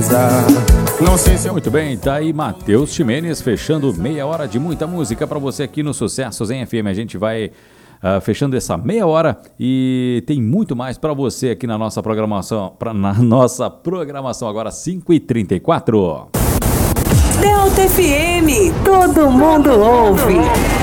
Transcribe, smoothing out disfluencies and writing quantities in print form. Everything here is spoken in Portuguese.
casa. Não sei se eu... Muito bem, tá aí Matheus Ximenes fechando meia hora de muita música para você aqui no Sucessos em FM. A gente vai fechando essa meia hora e tem muito mais para você aqui na nossa programação. Agora 5h34. Delta FM, todo mundo ouve.